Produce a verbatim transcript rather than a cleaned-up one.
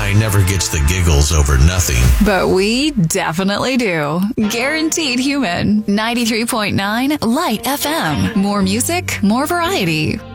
guy never gets the giggles over nothing. But we definitely do. Guaranteed Human. ninety-three point nine Light F M. More music, more variety.